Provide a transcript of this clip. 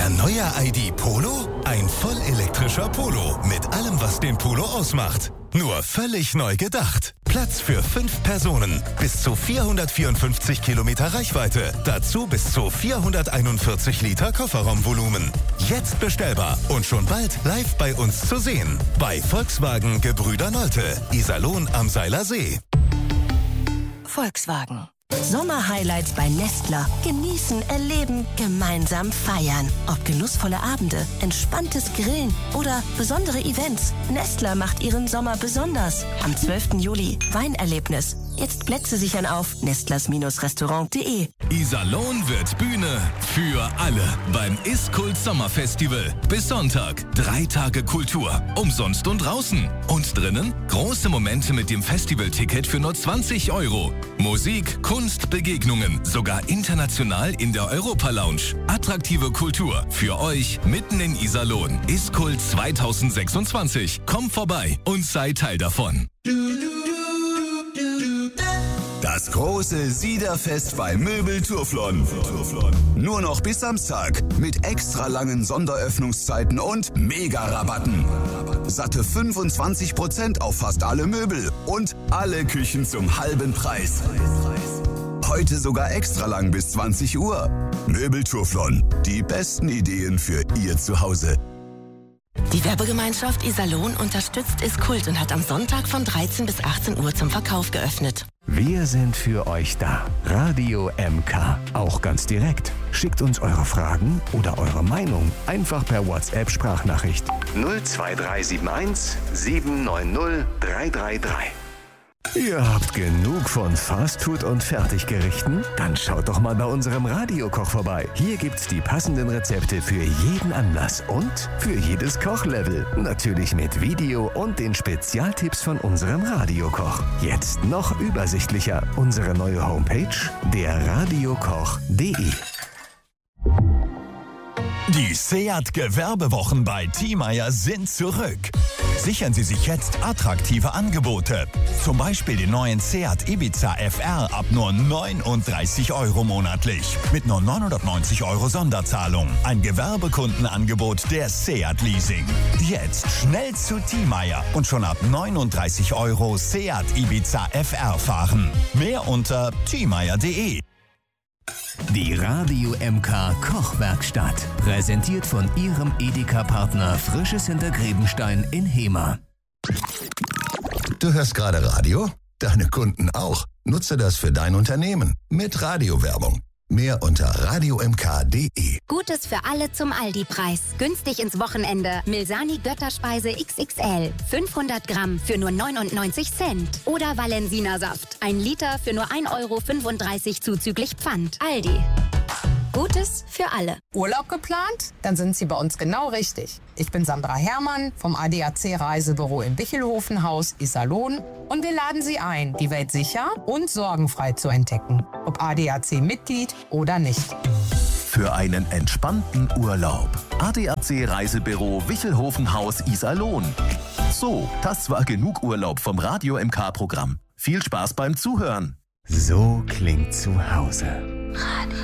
Euer neuer ID Polo? Ein vollelektrischer Polo mit allem, was den Polo ausmacht. Nur völlig neu gedacht. Platz für 5 Personen. Bis zu 454 Kilometer Reichweite. Dazu bis zu 441 Liter Kofferraumvolumen. Jetzt bestellbar und schon bald live bei uns zu sehen. Bei Volkswagen Gebrüder Nolte. Iserlohn am Seiler See. Volkswagen. Sommerhighlights bei Nestler. Genießen, erleben, gemeinsam feiern. Ob genussvolle Abende, entspanntes Grillen oder besondere Events. Nestler macht Ihren Sommer besonders. Am 12. Juli Weinerlebnis. Jetzt Plätze sichern auf nestlers-restaurant.de. Iserlohn wird Bühne für alle beim Ist-Kult Sommerfestival. Bis Sonntag 3 Tage Kultur, umsonst und draußen. Und drinnen große Momente mit dem Festivalticket für nur 20 €. Musik, Kunst, Begegnungen, sogar international in der Europa-Lounge. Attraktive Kultur für euch mitten in Iserlohn. Ist-Kult 2026. Kommt vorbei und seid Teil davon. Das große Siederfest bei Möbel Turflon. Nur noch bis Samstag mit extra langen Sonderöffnungszeiten und Mega-Rabatten. Satte 25% auf fast alle Möbel und alle Küchen zum halben Preis. Heute sogar extra lang bis 20 Uhr. Möbel Turflon. Die besten Ideen für Ihr Zuhause. Die Werbegemeinschaft Iserlohn unterstützt Ist-Kult und hat am Sonntag von 13 bis 18 Uhr zum Verkauf geöffnet. Wir sind für euch da. Radio MK. Auch ganz direkt. Schickt uns eure Fragen oder eure Meinung einfach per WhatsApp-Sprachnachricht. 02371 790 333. Ihr habt genug von Fastfood und Fertiggerichten? Dann schaut doch mal bei unserem Radiokoch vorbei. Hier gibt's die passenden Rezepte für jeden Anlass und für jedes Kochlevel. Natürlich mit Video und den Spezialtipps von unserem Radiokoch. Jetzt noch übersichtlicher. Unsere neue Homepage, derradiokoch.de. Die Seat Gewerbewochen bei Thiemeyer sind zurück. Sichern Sie sich jetzt attraktive Angebote. Zum Beispiel den neuen Seat Ibiza FR ab nur 39 € monatlich. Mit nur 990 € Sonderzahlung. Ein Gewerbekundenangebot der Seat Leasing. Jetzt schnell zu Thiemeyer und schon ab 39 € Seat Ibiza FR fahren. Mehr unter thiemeyer.de. Die Radio MK Kochwerkstatt. Präsentiert von Ihrem Edeka-Partner Frisches Hintergräbenstein in Hemer. Du hörst gerade Radio? Deine Kunden auch. Nutze das für dein Unternehmen. Mit Radiowerbung. Mehr unter radiomk.de. Gutes für alle zum Aldi-Preis. Günstig ins Wochenende. Milsani Götterspeise XXL. 500 Gramm für nur 99 Cent. Oder Valensina Saft. 1 Liter für nur 1,35 € zuzüglich Pfand. Aldi. Gutes für alle. Urlaub geplant? Dann sind Sie bei uns genau richtig. Ich bin Sandra Herrmann vom ADAC Reisebüro im Bichelhofenhaus Iserlohn und wir laden Sie ein, die Welt sicher und sorgenfrei zu entdecken. Ob ADAC-Mitglied oder nicht. Für einen entspannten Urlaub. ADAC Reisebüro Wichelhofenhaus Iserlohn. So, das war genug Urlaub vom Radio MK-Programm. Viel Spaß beim Zuhören. So klingt zu Hause. Radio